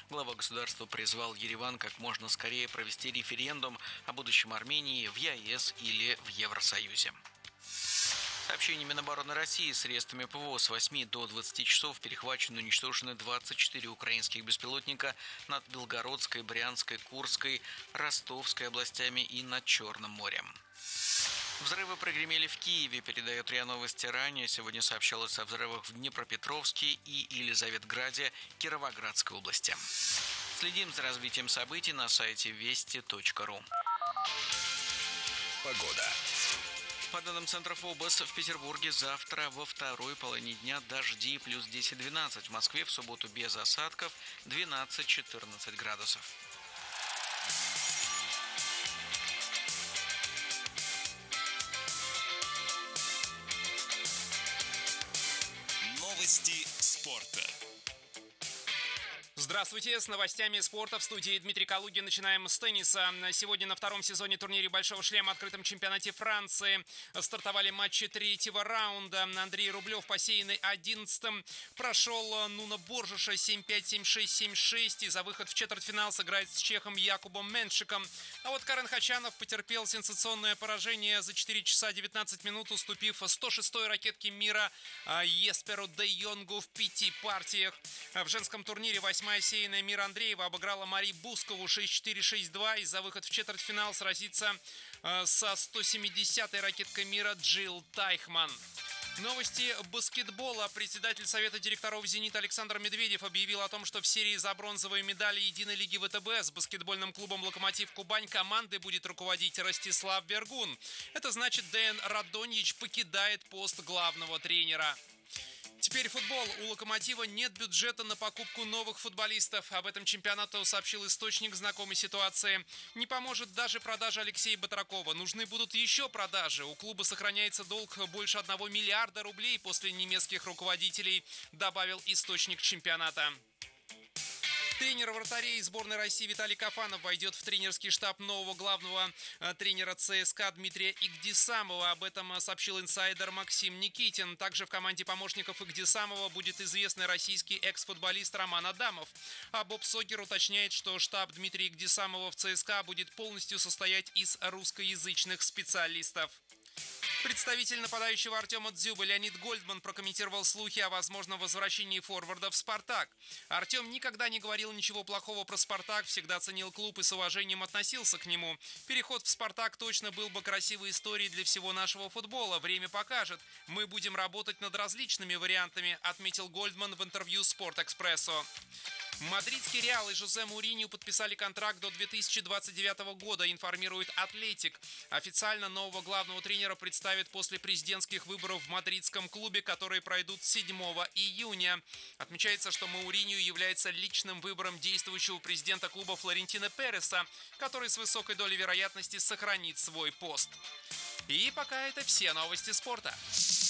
Глава государства призвал Ереван как можно скорее провести референдум о будущем Армении в ЕАЭС или в Евросоюзе. Сообщение Минобороны России: средствами ПВО с 8 до 20 часов перехвачены и уничтожены 24 украинских беспилотника над Белгородской, Брянской, Курской, Ростовской областями и над Черным морем. Взрывы прогремели в Киеве, передает РИА Новости. Ранее сегодня сообщалось о взрывах в Днепропетровске и Елизаветграде Кировоградской области. Следим за развитием событий на сайте вести.ру. Погода. По данным Центра ФОБОС, в Петербурге завтра во второй половине дня дожди плюс 10-12. В Москве в субботу без осадков 12-14 градусов. Новости спорта. Здравствуйте, с новостями спорта в студии Дмитрий Калугин. Начинаем с тенниса. Сегодня на втором сезоне турнире Большого шлема открытом чемпионате Франции стартовали матчи третьего раунда. Андрей Рублев, посеянный 11-м, прошел Нуно Боржиша 7-5, 7-6, 7-6 и за выход в четвертьфинал сыграет с чехом Якубом Меншиком. А вот Карен Хачанов потерпел сенсационное поражение за 4 часа 19 минут, уступив 106-й ракетке мира Есперу де Йонгу в 5 партиях. В женском турнире 8-я сеянная Мира Андреева обыграла Мари Бускову 6-4, 6-2 и за выход в четвертьфинал сразится со 170-й ракеткой мира Джилл Тайхман. Новости баскетбола. Председатель Совета директоров «Зенита» Александр Медведев объявил о том, что в серии за бронзовые медали Единой лиги ВТБ с баскетбольным клубом «Локомотив Кубань» командой будет руководить Ростислав Вергун. Это значит, Дэян Радоньич покидает пост главного тренера. Теперь футбол. У «Локомотива» нет бюджета на покупку новых футболистов. Об этом чемпионату сообщил источник знакомой ситуации. Не поможет даже продажа Алексея Батракова. Нужны будут еще продажи. У клуба сохраняется долг больше 1 миллиарда рублей после немецких руководителей, добавил источник чемпионата. Тренер вратарей сборной России Виталий Кафанов войдет в тренерский штаб нового главного тренера ЦСКА Дмитрия Игдисамова. Об этом сообщил инсайдер Максим Никитин. Также в команде помощников Игдисамова будет известный российский экс-футболист Роман Адамов. А Боб Сокер уточняет, что штаб Дмитрия Игдисамова в ЦСКА будет полностью состоять из русскоязычных специалистов. Представитель нападающего Артема Дзюбы Леонид Гольдман прокомментировал слухи о возможном возвращении форварда в «Спартак». Артем никогда не говорил ничего плохого про «Спартак», всегда ценил клуб и с уважением относился к нему. Переход в «Спартак» точно был бы красивой историей для всего нашего футбола. Время покажет. Мы будем работать над различными вариантами, отметил Гольдман в интервью «Спорт-экспрессу». Мадридский «Реал» и Жозе Муринью подписали контракт до 2029 года, информирует «Атлетик». Официально нового главного тренера представят после президентских выборов в мадридском клубе, которые пройдут 7 июня. Отмечается, что Муринью является личным выбором действующего президента клуба Флорентино Переса, который с высокой долей вероятности сохранит свой пост. И пока это все новости спорта.